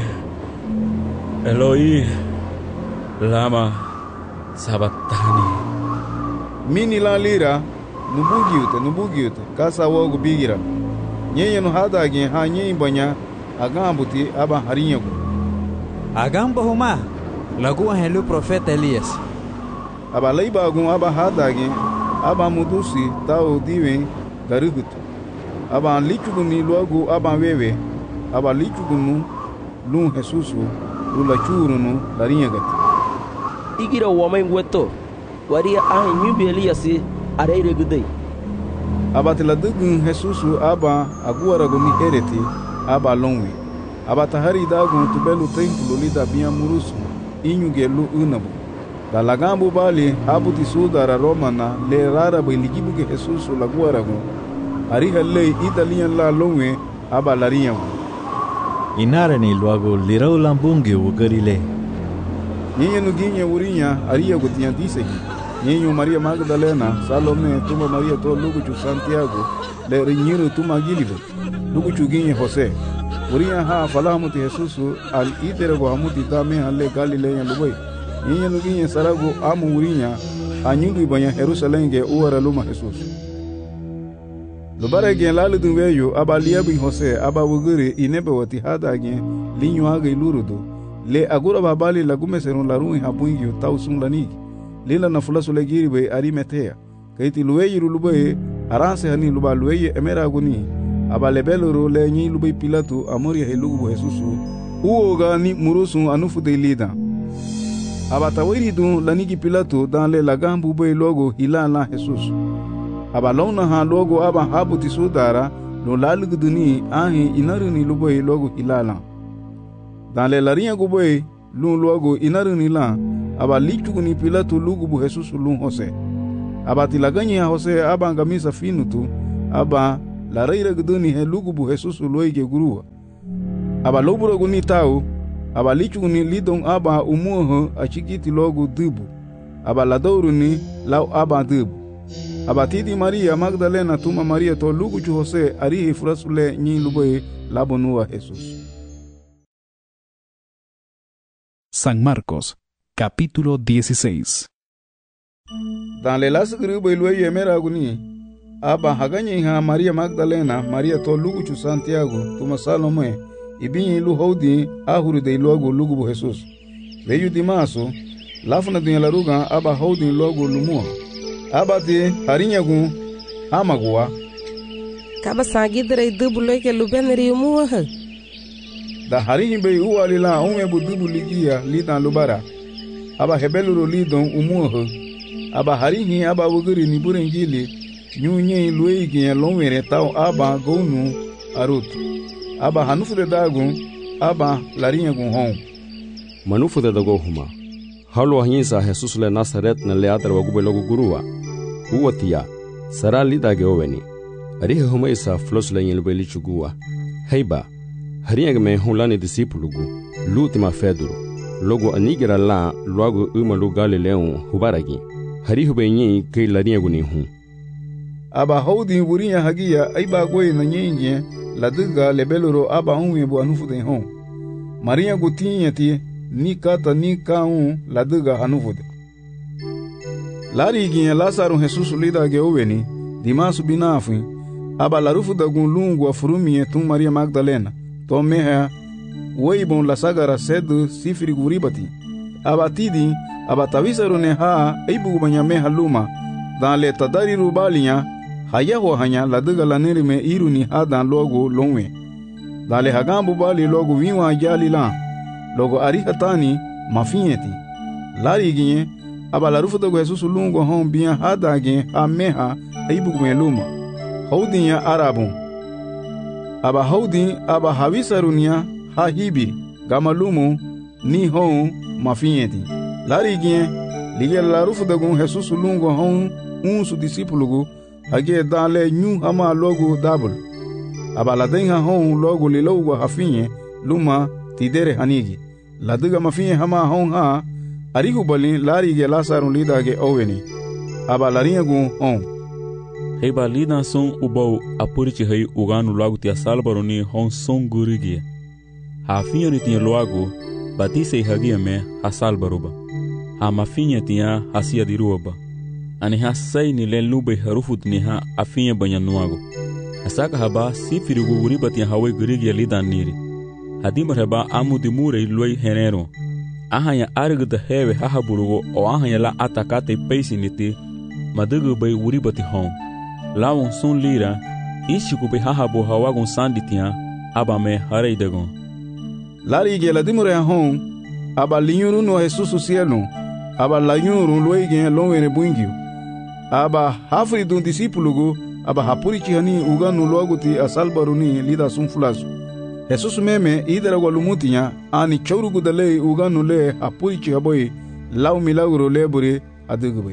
Eloi lama sabatani mini la lira nubugiute nubugiute kasa wogu bigira nyenye no hadage ha nyenye banya agambuti aba harinya go agamba huma lagu helu profeta Elias aba leiba gun aba hadage aba mudusi tao diwe garugutu aba lichuguni logo aba wewe aba lichugunu lu Jesus lu la churunu larinya gati igira wamai weto waria ahi nyubi Elias areire gudai aba tiladugun Jesus aba aguara gumi hereti aba longwe aba tahari dagun tubelu templo lida biya murusu inyuge lu unabu da lagambu bali habuti sudara romana le rara biligibu ke Jesus laguara gun ari halle italian la longwe aba lariya inara ni luago lirau lambungi ugarile nyenye nuginye urinya ariya gutiya disegi nyenye Maria Magdalena Salome tuma Maria to lugu Santiago le rinyiro tuma gilibo lugu chuginye Jose uriya ha falahamuti Jesus al itere go hamuti tame halle Galilea lubai nyenye nuginye sarago amu urinya anyugi banya Jerusalem ge uara luma Jesus lubare gen lalu dunweyo aba liabi Jose aba wuguri inebe wati hada gen linyo age lurudo le agura babali lagume serun larun hapungi tausun lanigi lila na fulasu legiri be arimetea kaiti luweyi lubai aranse hani luba luweyi emera guni aba lebeloro le nyi lubai Pilato amori helugu Jesusu uoga ni murusu anufu de lida aba tawiri dun lanigi Pilato dan le lagambu be logo hilala Jesus aba lona ha logo aba habuti sudara lo lalugu duni ahi inaruni lubai logo hilala dan le larinya gubai lun logo inaruni la aba lichuguni Pilato lugu bu Jesus lun Jose aba tilaganye ha Jose aba ngamisa finu tu aba la reira guduni he lugubu Jesus loige gurua aba loburo guni tau aba lichu ni lidon aba umuho achikiti logo dubu aba la douru ni lau aba dubu aba tidi Maria Magdalena tuma Maria to lugu chu Jose arihi frasule nyi luboy labonua Jesus. San Marcos, capítulo dieciséis. Dan le las gribo ilwe yemera guni aba haganye ha Maria Magdalena Maria to lugu chu Santiago tuma Salome ibinyi lu hodi ahuru de logo lugu bu Jesus. Veyu dimaso lafuna dunya laruga aba hodi logo lumua aba te harinyagu amagua kaba sagidre dubu loike lubenri umuwa ha da harinyi be uwalila ume bu dubu ligia litan lubara aba hebeluro lidon umuwa ha aba harinyi aba wuguri ni burengili nyunye luigi lonwere taw aba gonu arut aba hanufude dagu aba larinyagu hon manufude dago huma halu hinsa Jesus le Nazaret na le adra wagu belogu gurua uwatia sara lidage oweni arihe huma isa flos le yel beli chugua heiba hariang me hulani disipulugu lutima feduro logo anigira la logo uma lugale leon hubaragi harihu benyi ke larinyagu ni hu aba hodi wurinya hagia aiba goy na nyenye laduga lebeloro aba unwe bu anufude hon Maria gutinyati ni kata ni kaun laduga hanufude lari ginye Lazaro Jesus lida ge oweni dimasu binafu aba larufu da gun lungu afurumi tum Maria Magdalena to meha weibon la sagara sedu sifiri guribati aba tidi aba tawisaro ne ha aibu banya meha luma dan le tadari rubalinya hayaho hanya laduga laneri me iruni ha dan logo lonwe dan le hagambu bali logo wiwa jalila logo arihatani mafinyeti lari ginye aba larufu da Jesus lungo hon biya hadage ha meha aibu kumeluma haudinya arabun aba haudi aba hawisarunia ha hibi gamalumu ni hon mafinyeti lari ginye lige larufu da gun Jesus lungo hon unsu disipulugu hage dale nyu hama logo double aba ladenga hon logo lilogo hafinye luma tidere hanigi laduga mafinye hama hon ha arigu bali lari ge Lazaro lida ge oweni aba larinyagu hon heiba lida son ubau apurichi hei uganu logo tia salbaroni hon son gurigi hafinye ni tia logo batise hagia me hasalbaruba ha mafinye tia hasia diruba ani hasai ni len lube harufut ni ha afinye banyanuago asaka haba sifirigu uribati hawe gurigi lida niri hadimar haba amudi mure loi henero ahanya argda hewe hahaburugo o ahanya la atakate peisiniti madugu bay uribati hon lawon sun lira ishiku be hahabu hawagon sanditia abame hareidagon lari ge la dimure hon aba linyuru no Jesus cielo aba lanyuru loige lonwere bungiu aba hafri dun disipulugu aba hapurichi hani uganu loguti asalbaruni lida sunfulasu Jesus meme idara walumutinya ani chaurugu dale uganu le hapurichi haboy law milagro lebure adugubay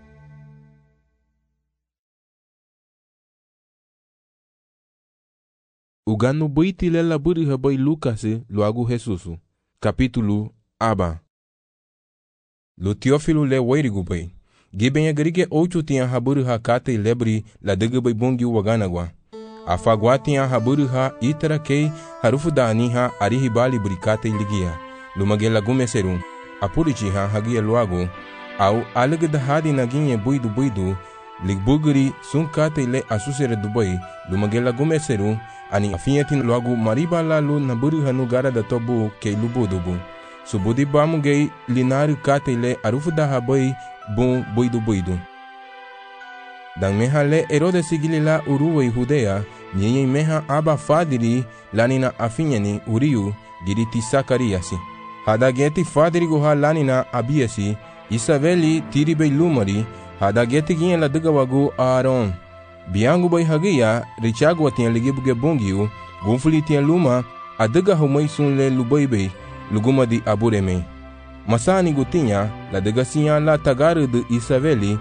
uganu boiti le laburi haboy Lucas loagu Jesus capítulo aba lo Teófilo le wairigubay Giben agrige ocho tinha haburu ha kate lebri la degabay bongi waganagwa. Afagwa tinha haburu ha itara kei harufu dani ha arihibali burikate ligia. Lumagela gume serum. Apurichi ha hagia luago. Au alegda hadi naginye buidu buidu. Ligbuguri sun kate le asusere dubai. Lumagela gume serum. Ani afinyetin luago mariba la lu naburu hanu gara da tobu kei lubudubu. Subudi bamu gei linari kate le arufu da habai bom boido boido. Dan meha le erode sigili la uruwe Judea, nyenye meha aba fadiri lanina afinyani uriu giriti Sakariasi. Hadageti fadiri goha lanina abiasi, Isabeli tiribe lumari, hadageti gien la dugawagu Aaron. Biangu bay hagia, richagu atien ligibuge bongiu, gunfuli tien luma, aduga humaisun le lubaibe, luguma di abureme. Masani gutinya la degasinya la tagaru de Isabeli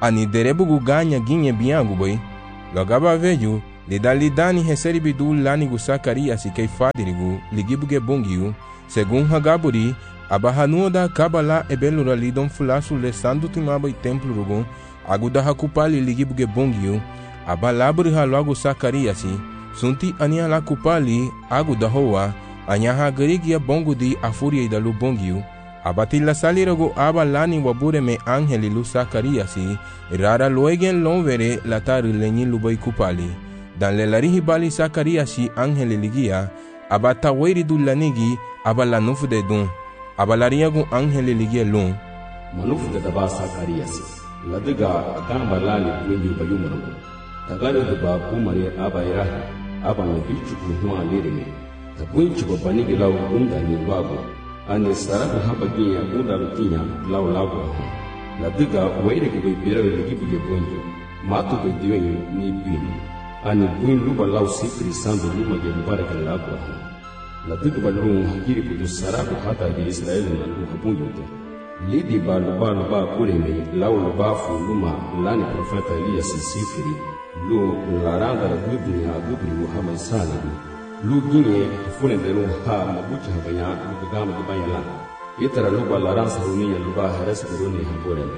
ani derebugu ganha ginhe biangu boi, logaba veju, lida lidani reseribidu lanigu Zacarias kei fadirigu, ligibuge bungiu, segun hagaburi, abahanua da kabala ebelura lidon fulasu lesando timaba e templo rugun, aguda hakupali ligibuge bungiu, abalaburi halogu Zacarias, sunti ania la kupali aguda hoa, anyaha garigia bongo di afuria idalu bungiu, abatila salirago aba lani wabure me angeli lu Zacarias, rara loegen lonvere latari lenyi lubai kupali. Dan le larihi bali Zacarias angeli ligia, abata weri du lanigi aba lanufu de dun, aba lariago angeli ligia lun. Manufu de daba Zacarias, ladiga gamba lani wenyu bayumaro, tagalo de ba kumare aba irahi, aba me bichu kuhua lirime, tabuinchu babanigi lau unda ni lwago, ane sarabu haba ginya unda lutinya lau lago ahu. Ladiga weri kubai birawe ligibu ge bunju, matu bai diwenyu ni bini. Ani buin luba lau sifri sandu luba ge lubaraka lago ahu. Ladiga balung hakiri kudu sarabu hata ge Israeli na luha bunju te. Lidi ba luba luba kureme lau luba fu luma lani profeta Elias sifri, lu laranda la gudni ha gudni muhama isanigu. Lu ginye fune de lu ha mabucha habanya lu gama de bayala. Itara luba laransa runia luba heres runi haboreme.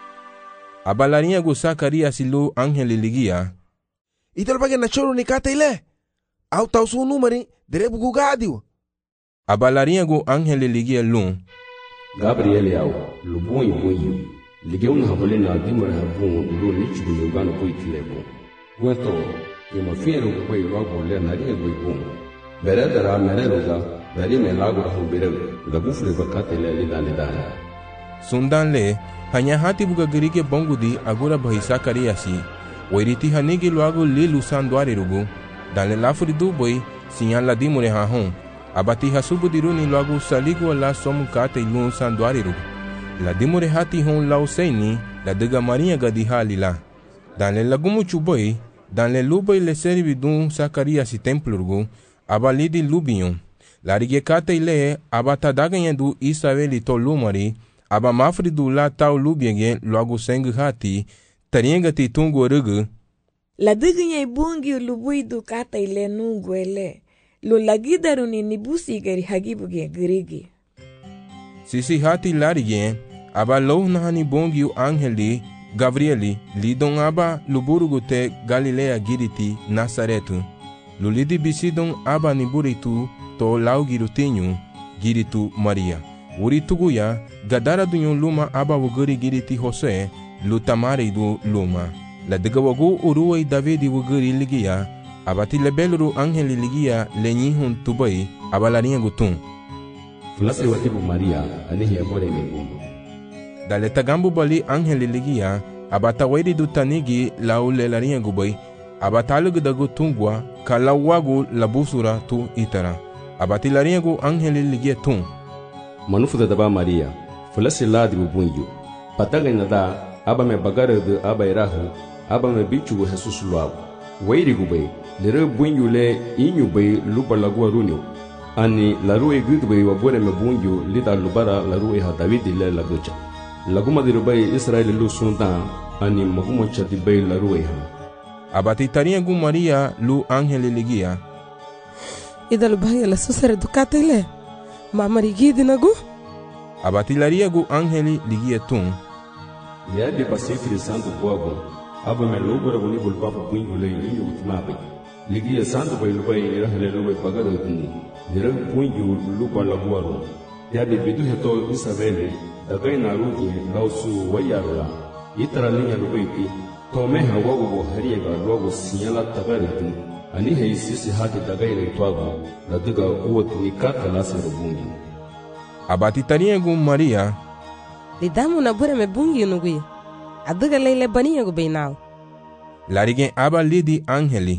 Abalaria go Zacarias lu angeli ligia. Ital bagen na choro ni kata ile. Au tau su numeri derebu gugadiu. Abalaria go angeli ligia lu. Gabriel yao lu boi boi. Ligeu na habole na dimar habun lu nichu yugano boi tilebo. Gueto ke mafiero boi wago le na rie boi bun. Beredara mereroga dari me lago rahu berewe. Gabufle bakate le lidane dane. Sundan le hanya hati buga gerike bongudi agura bahi Zacarias, wairiti hanigi luago lilu sanduari rugu, dan le lafuri du boi sinyan la dimure hahon, abati hasubu diruni luago saligu ala somu kate ilun sanduari rugu. La dimure hati hon lau seini la dega marinha gadi halila. Dan le lagumu chuboi, dan le luboi le seribi dun Zacarias templo rugu, abalidi lubion. La rigekate ile abata daganha du Israeli to lumari, aba mafri du la tau lubiege logo seng hati, tarienga ti tungu rugu. La daganha bungi lubui du kata ile nungu ele, lo lagidaru ni nibusi gari hagibuge grigi. Sisi hati larige, aba loh nahani bongi angeli, Gabrieli, lidon aba luburugu te Galilea giriti Nazaretu. Lulidi bisidon aba niburitu to lau girutinho, giritu Maria. Urituguya, gadara dunyo luma aba wuguri giriti Jose, lutamari du luma. La degawagu uruai Davidi wuguri ligia, abati lebeluru angeli ligia lenyihun tubai, abalarinha gutun. Fulase watibu Maria, anihi abore mebumu. Dale tagambu bali angeli ligia, abata wairi du tanigi lau lelarinha gubai, abatalugu dagu tungwa, kalawagu labusura tu itara. Abati laringu angeli ligia tun. Manufu da daba Maria, fulasi ladi bubunyu. Pataga nada, aba me bagare de aba irahu, aba me bichu Jesus luabu. Wairi gubay, lere bunyu le inyu bay luba lagua runyo. Ani larue gudbay wabore me bunyu lida lubara larue ha Davidi le lagucha. Laguma dirubay Israeli lu sundan, ani magumocha di bay larue ha. Abati taringu Maria lu angeli ligia. Idalu bahia la susere dukate ile. Mama rigidi nagu? Abatilaria gu angeli ligia tun. Liya de pasifri santo poago. Aba me lubara guni bulpapa pungu le inyu utmabe. Ligia santo bai lubai irahale lubai pagado tuni. Lira pungu lupa laguaro. Ya de bidu heto Isabelle. Dagai naruti lausu wayarula. Itara linya lubai pi. Tomeha wago bo hariega logo sinyala tagaritu. Ani hei sisi hati dagai le tuago. La diga uot ni kata lasa rubungi. Abati taringu Maria. Lidamu na bure me bungi nugui. Aduga leile bania gu beinau. Larigen aba lidi angeli.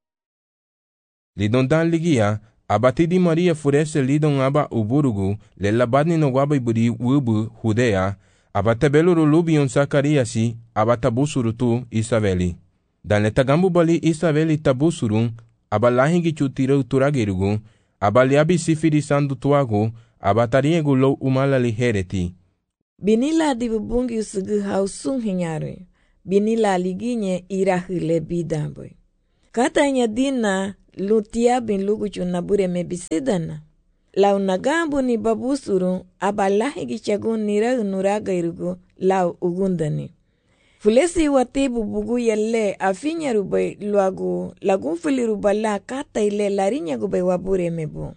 Lidon dan ligia, abati di Maria furese lidon aba uburugu, le labadni no waba iburi wubu Judea, abata beluru lubion Zacariasi, abata busuru tu Isabeli. Dan le tagambu bali Isabeli tabusurun, abalahingi chutira turagerugu, abaliabi sifiri sandu tuagu, abatariegu lo umala lihereti. Binila di bubungi usugu hau sung hinyari. binila liginye irahile bidamboy. Katanya dina lutia bin luguchu nabure me bisidana. Lau nagambu ni babusuru abalahi gichagun nira nuraga irugu lau ugundani. Fulesi watibu bugu yelle afinya rubai luagu lagun fili rubala kata ile larinya gube wabure mebu.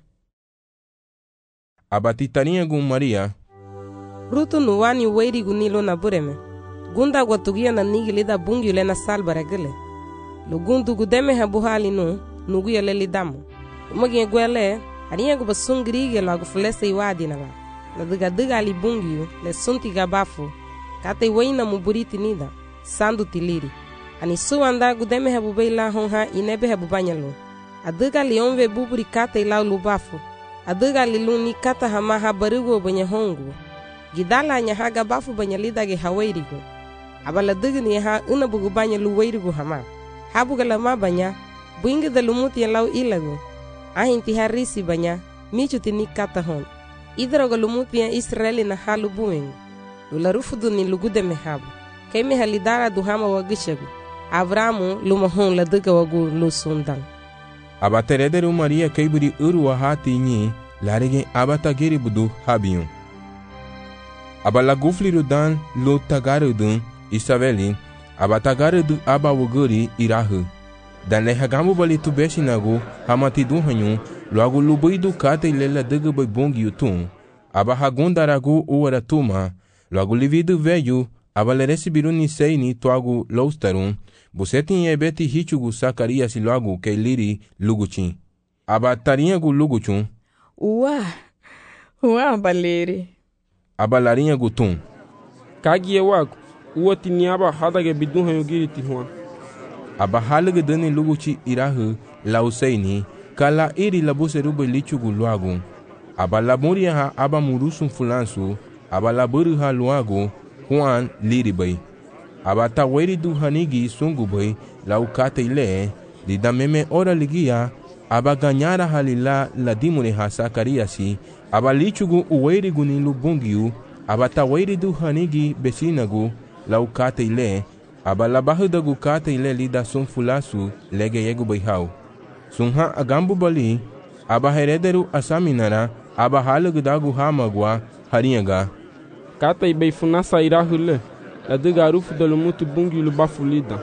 Abatitania gun Maria. Rutu nuwani weiri gunilo na bureme. Gunda gwatugia na nigilida bungi ule na salbara gile. Lugundu gudeme habuhali nu nugu yele lidamu. Umagie gwele hariya guba sungirige lagu fulese iwadi na ba. Na diga diga ali bungi le sunti gabafu. Kata iwaina muburiti nida. Sandu tiliri. Ani suwanda gudeme habubeila honha inebe habubanyalo. Adiga lionve buburi kata ilau lubafu. Adiga liluni kata hama habarigo banya hongu. Gidala nya haga bafu banya lidage hawairigo. Abala diga ni ha una bugu banya luwairigo hama. Habuga lama banya buinga da lumuti ya lau ilago. Ahinti harisi banya michuti ni kata hon. Idrago lumuti ya Israeli na halu buing. Lularufudu ni lugude mehabu. Kemi halidara duhama wagishagu. Avramu lumahon la diga wagu lusundan. Abaterederu Maria kaiburi uru wa hati nyi larige abatagiri budu habiyon. Abalagufliru dan lo tagaru dun Isabeli abatagaru du abawuguri irahu. Dan lehagambu bali tubeshinagu hamati dun hanyu loagu lubuidu kate ilela diga bai bongi yutun. Abahagundaragu uwaratuma loagu lividu veyu abaleresibiru ni seini tuagu loustarun. Busetin ebeti hichugu Sakarias loagu ke liri luguchin. Abatariagu luguchun. Uwa, uwa baleri. Abalariagu tun. Kagie wagu, uwa tiniaba hadage bidun hayugiri tihuan. Abahalige deni luguchi irahu lauseini kala iri labuserubu lichugu loagu. Abalamuria ha abamurusun fulansu abalaburu ha loagu Juan liribai. Abata weri du hanigi sungubai lau kate ile di dameme ora ligia aba ganyara halila la dimune ha Sakariasi aba lichugu uweri guni lubungiu abata weri du hanigi besinagu lau kate ile aba labahudagu kate ile lida sunfulasu lege yegu baihau sunha agambu bali aba herederu asaminara aba halugudagu hamagwa harinyaga kata ibei funasa irahule adiga arufu da lumutu bungi lubafulida.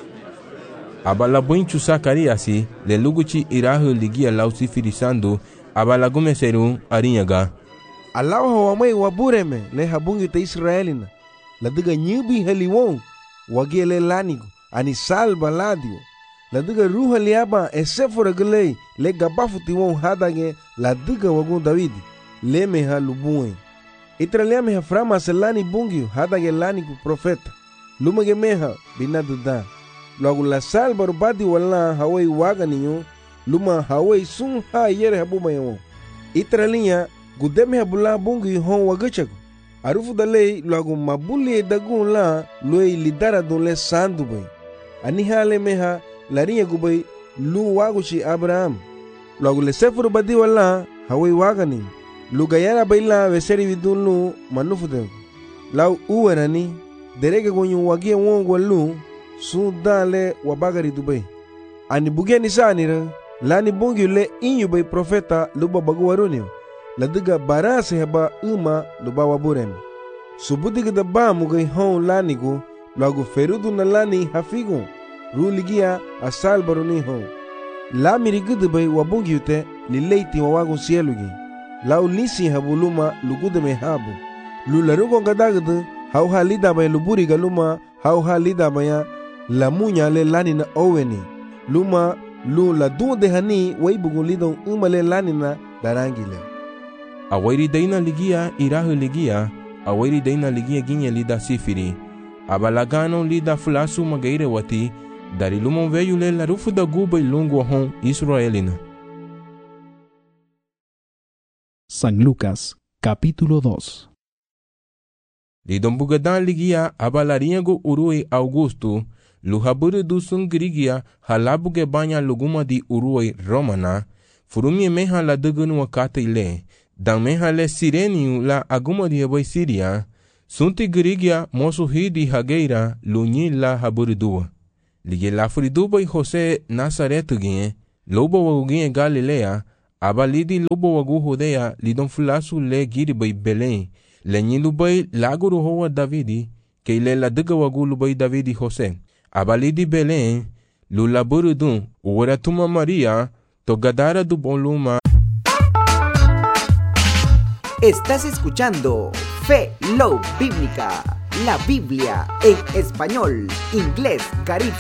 Abalabuinchu Sakariasi le luguchi irahu ligia lausi firisando abalagumeseru arinyaga. Alau hawamai wabureme le habungi ta Israelina la diga nyubi haliwon wagie le lanigo ani salba ladio la diga ruha liaba esefora gulei le gabafu tiwon hadage la diga wagun Davidi le meha lubuen. Itralia meha frama selani bungiu hadage lani ku profeta. Lumage meha binaduda. Logo la salba rubadi wala hawai waga ninyo. Luma hawai sun ha yere habu mayawo. Itralia gudeme habula bungiu hon wagachago. Arufu dalei logo mabuli dagun la loe lidara don le sandu bay. Anihale meha larinya gubay lu waguchi Abraham. Logo le sefuru badi wala hawai waga ninyo. Lugayara baila veseri vidulu manufude. Lau uwerani derege gonyu wagie wongo lu sudale wabagari Dubai. Ani bugia nisanira lani bungi le inyu bay profeta luba bagu warunio. Ladiga barase heba uma luba waburem. Subudiga da ba mugai hon lanigu lagu ferudu na lani hafigu. Ruligia asal baruni hon. La mirigudu bay wabungi ute lileiti wawagu sielugi. Lau nisi habuluma lugude me habu. Lularugo gadagdu hau halida bay luburi galuma hau halida baya la munya le lani na oweni. Luma lu la dunde hani weibugun lidon umale lani na darangile. Awairi daina ligia irahu ligia awairi daina ligia ginye lida sifiri. Abalagano lida fulasu magaire wati dari lumon veyu le la rufu da guba ilungu hon Israelina. San Lucas, capítulo dos. Lidon bugadan ligia abalariago urui Augusto, luhaburu du sungrigia halabuge banya luguma di urui Romana, furumie meha la dugunu wakate ile, dan meha le sireniu la aguma di abai Siria, Sunti gerigia mosu hidi hageira lunyin la haburidua. Lige la furiduba y Jose Nazaretu gine, lobo wagu gine Galilea, aba lidi lobo wagu Judea lidon fulasu le giribay Belén, le nyin lubay laguru hoa Davidi, ke ile la diga wagu lubay Davidi Jose. Aba lidi Belén, lula burudun, uwera tuma Maria, to gadara du boluma. Estás escuchando Fe Love Bíblica, la Biblia en español, inglés, Carib